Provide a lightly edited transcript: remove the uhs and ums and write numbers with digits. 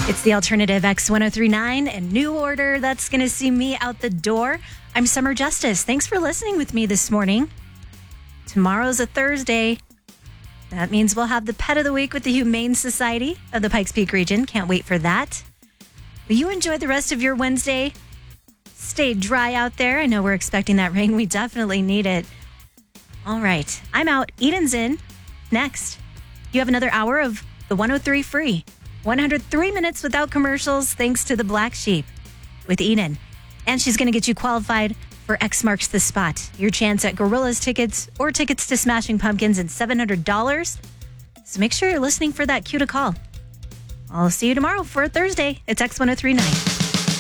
It's the alternative X1039 and New Order. That's going to see me out the door. I'm Summer Justice. Thanks for listening with me this morning. Tomorrow's a Thursday. That means we'll have the Pet of the Week with the Humane Society of the Pikes Peak region. Can't wait for that. Will you enjoy the rest of your Wednesday? Stay dry out there. I know we're expecting that rain. We definitely need it. All right. I'm out. Eden's in. Next. You have another hour of the 103 free. 103 minutes without commercials thanks to the Black Sheep with Eden. And she's going to get you qualified for X Marks the Spot. Your chance at Gorillas tickets or tickets to Smashing Pumpkins and $700. So make sure you're listening for that cue to call. I'll see you tomorrow for Thursday. It's X1039.